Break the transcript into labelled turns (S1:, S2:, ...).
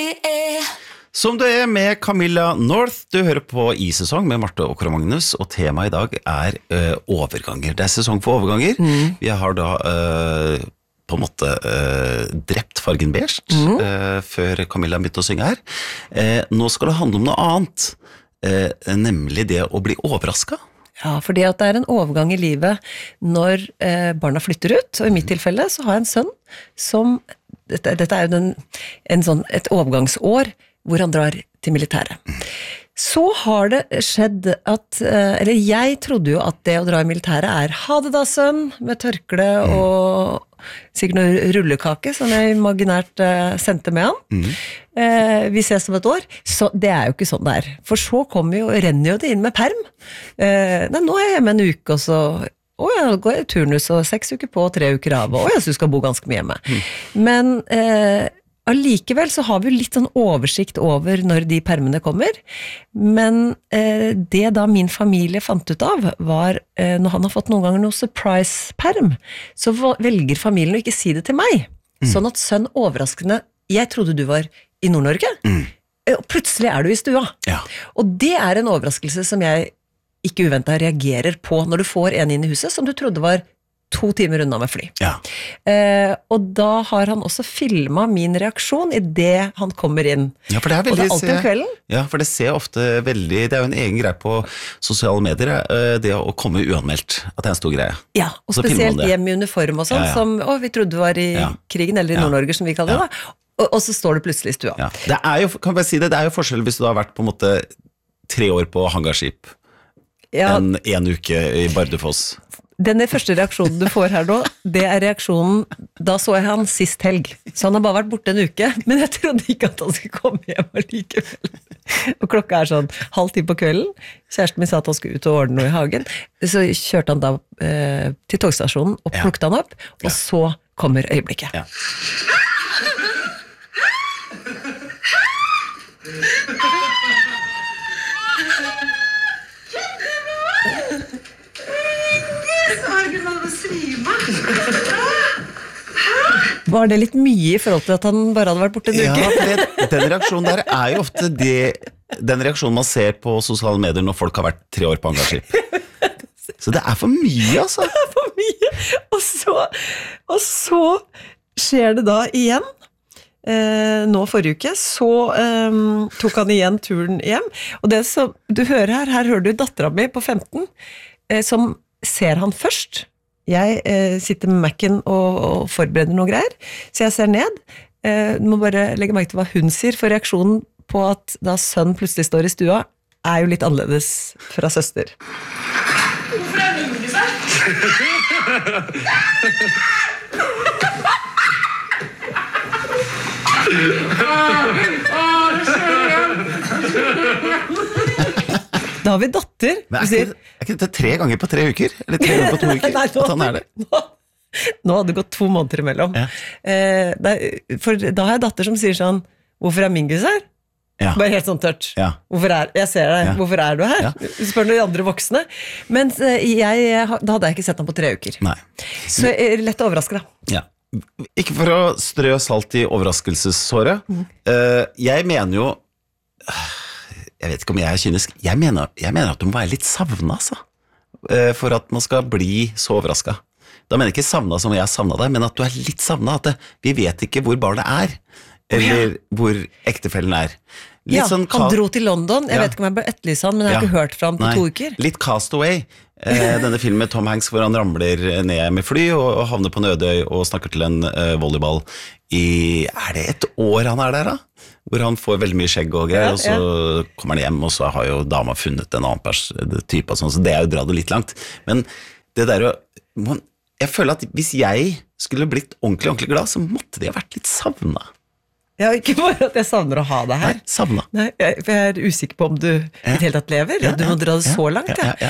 S1: Som du med Camilla North, du hører på I sesong med Marte og Kåre Magnus, og temaet I dag overganger. Det sesong for overganger. Vi har da på en måte drept fargen beige før Camilla begynte å synge her. Nå skal det handle om noe annet, nemlig det å bli overrasket.
S2: Ja, fordi at det en overgang I livet når barna flytter ut, og I mitt tilfelle så har jeg en sønn som, dette jo et overgangsår, hvor han drar til militæret. Så har det skjedd at, eller jeg trodde jo at det å dra I militæret ha det da, sønn, med tørkle og sikkert noe rullekake, som jeg imaginært sendte med han. Vi ses om et år. Så det jo ikke sånn det For så renner jo det inn med perm. Nei, nå jeg hjemme en uke, og så går jeg I turnus, og 6 uker på, 3 uker av, og jeg synes du skal bo ganske mye hjemme. Men allikevel så har vi jo litt sånn oversikt over når de permene kommer, men det da min familie fant ut av var, når han har fått noen ganger noe surprise-perm, så velger familien å ikke si det til meg, sånn at sønn overraskende, jeg trodde du var I Nord-Norge, og plutselig du I stua. Ja. Og det en overraskelse som jeg ikke uventet reagerer på når du får en inn I huset som du trodde var 2 timer unna med fly. Ja. Og da har han også filmet min reaksjon I det han kommer inn.
S1: Ja, for det veldig,
S2: og det alltid om kvelden.
S1: Ja, for det ser ofte veldig, det jo en egen greie på sosiale medier, det å komme uanmeldt, at det en stor greie.
S2: Ja, og spesielt hjem I uniform og sånn, som vi trodde du var I krigen, eller I Nord-Norge, som vi kaller det da. Og så står det plutselig I stua. Ja. Det jo, kan jeg si det, det jo forskjell hvis du har vært på en måte 3 år på hangarskip, en uke I Bardufoss. Denne første reaksjonen du får her nå, det reaksjonen, da så jeg han sist helg. Så han har bare vært borte en uke, men jeg trodde ikke at han skulle komme hjem allikevel. Og klokka sånn 9:30 på kvelden. Kjæresten min sa at han skulle ut og ordne noe I hagen. Så kjørte han da til togstasjonen og plukket han opp, og så kommer øyeblikket. Ja. Var det litt mye I forhold til at han bare hadde vært borte en uke?
S1: Ja, den reaksjonen der jo ofte den reaksjonen man ser på sosiale medier når folk har vært 3 år på hangarskip. Så det for mye, altså.
S2: Det for mye. Og så skjer det da igjen. Nå forrige uke, så tok han igjen turen hjem. Og det som du hører her hører du datteren min på 15, som ser han først. Jeg sitter med Mac'en og forbereder noen greier, så jeg ser ned. Du må bare legge merke til hva hun sier, for reaksjonen på at da sønn plutselig står I stua, jo litt annerledes fra søster.
S3: Hvorfor det ikke seg?
S2: Da har vi datter.
S1: Men ikke dette 3 ganger på 3 uker? Eller 3 ganger på 2 uker?
S2: Nei,
S1: at han det?
S2: Nå hadde det gått 2 måneder imellom. Ja. For da har jeg datter som sier sånn, hvorfor Mingus her? Ja. Bare helt sånn tørt. Ja. Jeg ser deg, hvorfor du her? Ja. Spør noen andre voksne. Men da hadde jeg ikke sett ham på 3 uker. Nei. Så lett overrasket da.
S1: Ja. Ikke for å strø salt I overraskelsessåret. Jeg mener jo, jeg vet ikke om jeg kynisk, jeg mener at du må være litt savnet, altså. For at man skal bli så overrasket. Da mener jeg ikke savnet som jeg savnet deg, men at du litt savnet, at vi vet ikke hvor barnet eller hvor ektefellen
S2: Litt sånn han dro til London, jeg vet ikke om jeg bør etterlyse han, men jeg har ikke hørt fra han på 2 uker.
S1: Litt Castaway, denne filmen med Tom Hanks, hvor han ramler ned med fly og havner på en øde øy og snakker til en volleyball I, det et år han der da? Hvor han får veldig mye skjegg og greier, og så kommer han hjem, og så har jo dama funnet en annen type, og sånn, så det jo dratt litt langt. Men det der jeg føler at hvis jeg skulle blitt ordentlig glad, så måtte de ha vært litt savnet.
S2: Ja, ikke bare at jeg savner å ha deg her.
S1: Nei, savnet.
S2: Nei, for jeg usikker på om du I det hele tatt lever. Du må dra det så langt, ja.